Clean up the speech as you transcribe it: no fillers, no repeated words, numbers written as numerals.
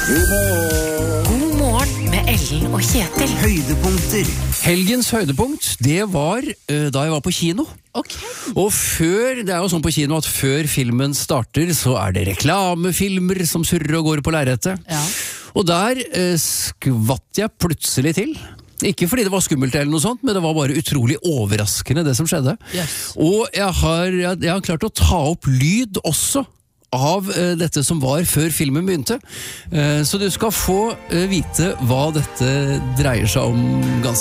God morgen med Ellen og Kjetil. Høydepunkter. Helgens høydepunkt, det var da jeg var på kino. Ok. Og det er jo sånn på kino at før filmen starter, så er det reklamefilmer som surrer og går på lerretet. Ja. Og der skvatt jeg plutselig til. Ikke fordi det var skummelt eller noe sånt, men det var bare utrolig overraskende det som skjedde. Yes. Og jeg har klart å ta opp lyd også av dette som var før filmen begynte. Så du skal få vite hva dette dreier seg om ganske